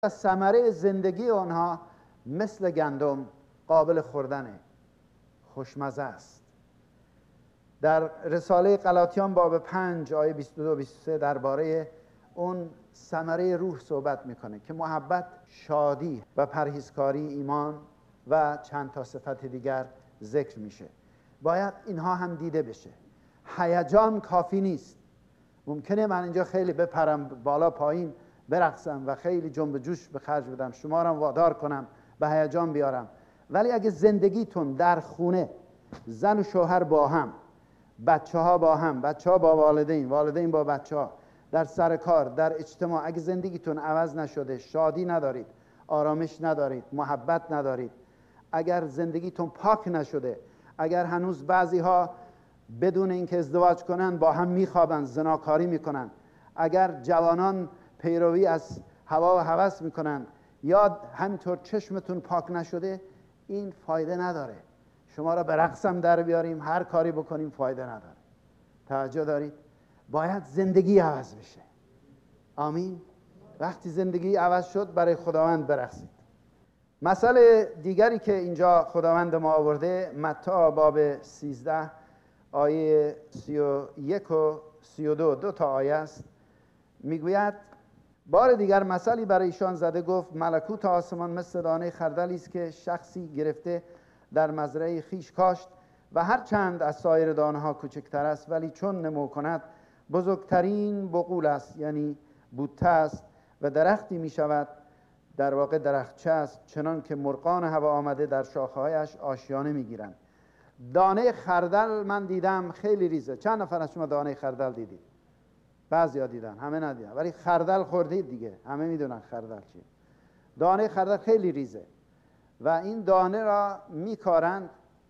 ثمره زندگی آنها مثل گندم قابل خوردنه، خوشمزه است. در رساله غلاطیان باب 5 آیه 22-23 درباره اون ثمره روح صحبت میکنه که محبت، شادی و پرهیزکاری، ایمان و چند تا صفت دیگر ذکر میشه. باید اینها هم دیده بشه. هیجان کافی نیست. ممکنه من اینجا خیلی بپرم بالا پایین، برقصم و خیلی جنب جوش به خرج بدم، شما را وادار کنم به هیجان بیارم، ولی اگه زندگیتون در خونه، زن و شوهر با هم، بچه ها با هم، بچه ها با والدین، والدین با بچه ها، در سر کار، در اجتماع، اگه زندگیتون عوض نشده، شادی ندارید، آرامش ندارید، محبت ندارید، اگر زندگیتون پاک نشده، اگر هنوز بعضی ها بدون اینکه ازدواج کنن با هم میخوابن، زناکاری میکنن، اگر جوانان پیروی از هوا و هوس میکنن، یا همینطور چشمتون پاک نشده، این فایده نداره. شما را به رقصم در بیاریم، هر کاری بکنیم، فایده نداره. توجه دارید؟ باید زندگی عوض بشه. آمین. وقتی زندگی عوض شد، برای خداوند برقصید. مسئله دیگری که اینجا خداوند ما آورده، متی باب 13 آیه 31 و 32، 2 تا آیه است. میگوید بار دیگر مثلی برای ایشان زده، گفت ملکوت آسمان مثل دانه خردلی است که شخصی گرفته در مزرعه خیش کاشت و هر چند از سایر دانه ها کوچکتر است، ولی چون نمو کند بزرگترین بقول است، یعنی بوته است و درختی می شود، در واقع درختچه است، چنان که مرغان هوا آمده در شاخه‌هایش آشیانه می گیرند. دانه خردل من دیدم خیلی ریزه. چند نفر از شما دانه خردل دیدید؟ بعضیا دیدن، همه ندیدن، ولی خردل خوردید دیگه، همه میدونن خردل چیه. دانه خردل خیلی ریزه و این دانه را میکارند،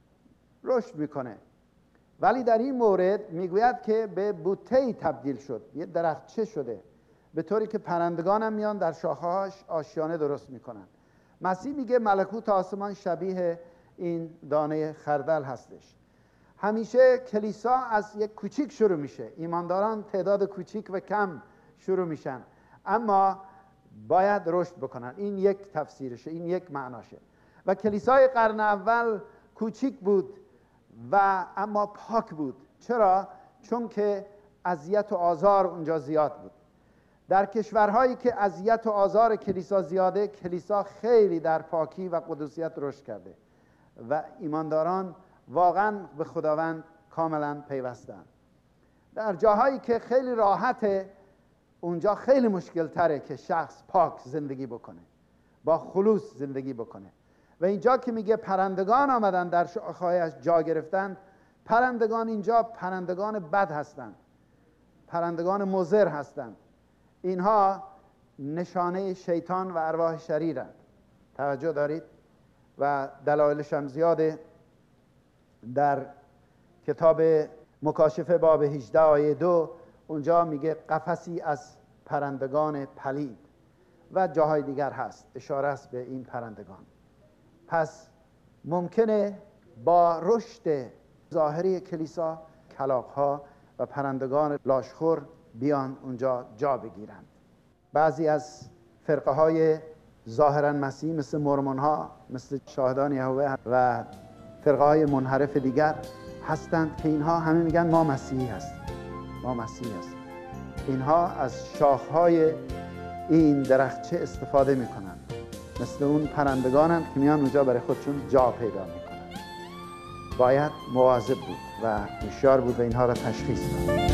رشد میکنه، ولی در این مورد میگوید که به بوته‌ای تبدیل شد، یه درختچه شده، به طوری که پرندگان هم میان در شاخه‌هاش آشیانه درست میکنن. مسیح میگه ملکوت آسمان شبیه این دانه خردل هستش. همیشه کلیسا از یک کوچیک شروع میشه، ایمانداران تعداد کوچیک و کم شروع میشن، اما باید رشد بکنن. این یک تفسیرشه، این یک معناشه. و کلیسای قرن اول کوچیک بود و اما پاک بود. چرا؟ چون که اذیت و آزار اونجا زیاد بود. در کشورهایی که اذیت و آزار کلیسا زیاده، کلیسا خیلی در پاکی و قدوسیت رشد کرده و ایمانداران واقعا به خداوند کاملا پیوستن. در جاهایی که خیلی راحته، اونجا خیلی مشکل تره که شخص پاک زندگی بکنه، با خلوص زندگی بکنه. و اینجا که میگه پرندگان آمدن در شاخه‌هایش جا گرفتند، پرندگان اینجا پرندگان بد هستند، پرندگان مضر هستند. اینها نشانه شیطان و ارواح شریرند. توجه دارید؟ و دلایلش هم زیاده. در کتاب مکاشفه باب 18 آیه 2 اونجا میگه قفسی از پرندگان پلید و جاهای دیگر هست، اشاره است به این پرندگان. پس ممکنه با رشد ظاهری کلیسا کلاغ‌ها و پرندگان لاشخور بیان اونجا جا بگیرند. بعضی از فرقه های ظاهرا مسیحی مثل مورمون ها، مثل شاهدان یهوه و فرقه های منحرف دیگر هستند که اینها همه میگن ما مسیحی هستیم، ما مسیحی هستیم. اینها از شاخهای این درختچه استفاده میکنن، مثل اون پرندگانند که میان اونجا برای خودشون جا پیدا میکنن. باید مواظب بود و هوشیار بود و اینها را تشخیص داد.